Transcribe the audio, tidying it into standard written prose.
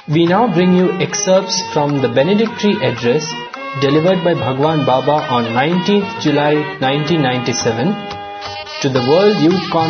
We now bring you excerpts from the benedictory address delivered by Bhagwan Baba on 19th July 1997 to the World Youth Conference